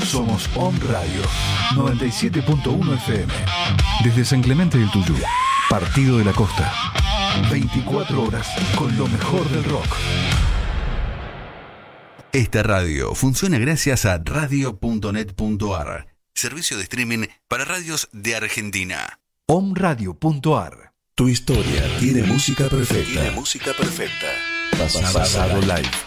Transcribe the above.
Somos Om Radio 97.1 FM. Desde San Clemente del Tuyú, Partido de la Costa. 24 horas con lo mejor del rock. Esta radio funciona gracias a radio.net.ar, servicio de streaming para radios de Argentina. Omradio.ar. Tu historia tiene música perfecta. Tiene música perfecta. Pasado Live.